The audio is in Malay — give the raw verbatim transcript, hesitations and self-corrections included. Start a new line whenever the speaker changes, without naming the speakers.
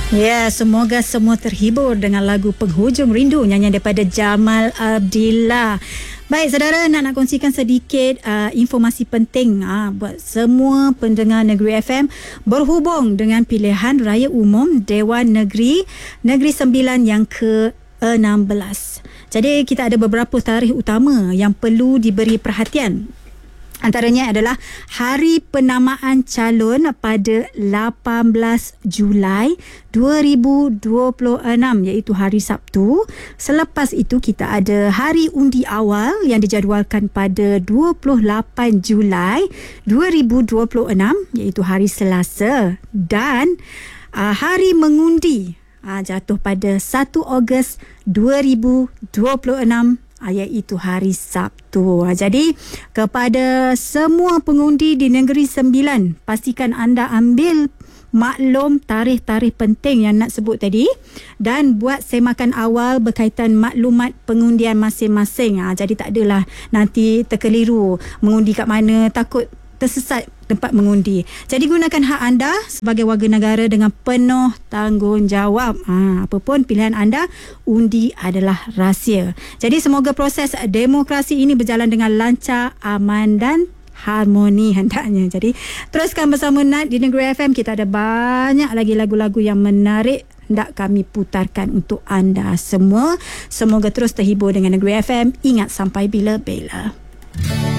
Ya, semoga semua terhibur dengan lagu Penghujung Rindu nyanyian daripada Jamal Abdillah. Baik, saudara, nak nak kongsikan sedikit uh, informasi penting uh, buat semua pendengar Negeri F M berhubung dengan pilihan raya umum Dewan Negeri Negeri Sembilan yang ke enam belas. Jadi kita ada beberapa tarikh utama yang perlu diberi perhatian. Antaranya adalah hari penamaan calon pada lapan belas Julai dua ribu dua puluh enam iaitu hari Sabtu. Selepas itu kita ada hari undi awal yang dijadualkan pada dua puluh lapan Julai dua ribu dua puluh enam iaitu hari Selasa, dan uh, hari mengundi uh, jatuh pada satu Ogos dua ribu dua puluh enam iaitu hari Sabtu. Jadi kepada semua pengundi di Negeri Sembilan, pastikan anda ambil maklum tarikh-tarikh penting yang nak sebut tadi dan buat semakan awal berkaitan maklumat pengundian masing-masing. Ha, jadi tak adalah nanti terkeliru mengundi kat mana, takut tersesat tempat mengundi. Jadi gunakan hak anda sebagai warga negara dengan penuh tanggungjawab. Ha, apapun pilihan anda, undi adalah rahsia. Jadi semoga proses demokrasi ini berjalan dengan lancar, aman dan harmoni hendaknya. Jadi teruskan bersama Nat di Negeri F M. Kita ada banyak lagi lagu-lagu yang menarik hendak kami putarkan untuk anda semua. Semoga terus terhibur dengan Negeri F M. Ingat sampai bila-bila.